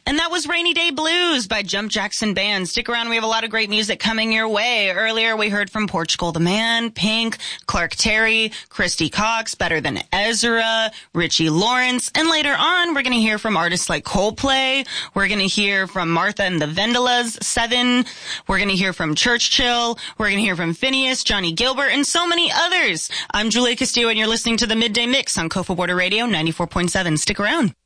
And that was Rainy Day Blues by Jump Jackson Band. Stick around. We have a lot of great music coming your way. Earlier, we heard from Portugal the Man, Pink, Clark Terry, Christy Cox, Better Than Ezra, Richie Lawrence. And later on, we're going to hear from artists like Coldplay. We're going to hear from Martha and the Vandellas, Seven. We're going to hear from Churchill. We're going to hear from Phineas, Johnny Gilbert, and so many others. I'm Julia Castillo, and you're listening to the Midday Mix on Kofa Border Radio 94.7. Stick around.